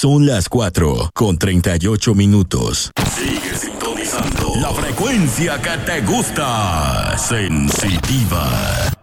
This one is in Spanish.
Son las 4:38. Sigue sintonizando la frecuencia que te gusta. Sensitiva.